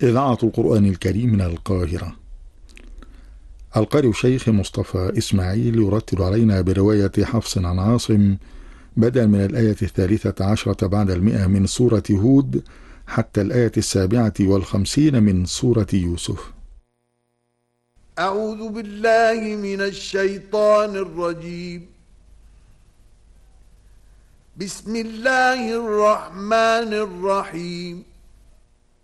إذاعة القرآن الكريم من القاهرة. القارئ شيخ مصطفى إسماعيل يرتل علينا برواية حفص عن عاصم بدءا من الآية 13 بعد 100 من سورة هود حتى الآية 57 من سورة يوسف. أعوذ بالله من الشيطان الرجيم. بسم الله الرحمن الرحيم.